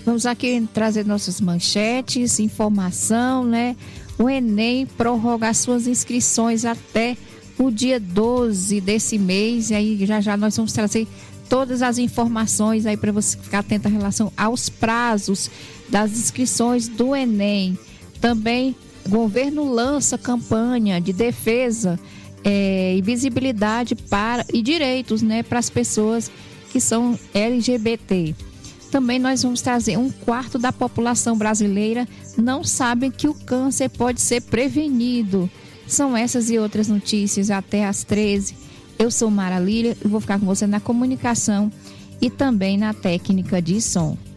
Vamos aqui trazer nossas manchetes, informação, né? O Enem prorroga as suas inscrições até o dia 12 desse mês. E aí já nós vamos trazer todas as informações aí para você ficar atento em relação aos prazos das inscrições do Enem. Também o governo lança campanha de defesa e visibilidade e direitos, né, para as pessoas que são LGBT. Também nós vamos trazer 1/4 da população brasileira não sabe que o câncer pode ser prevenido. São essas e outras notícias até às 13. Eu sou Mara Lília e vou ficar com você na comunicação e também na técnica de som.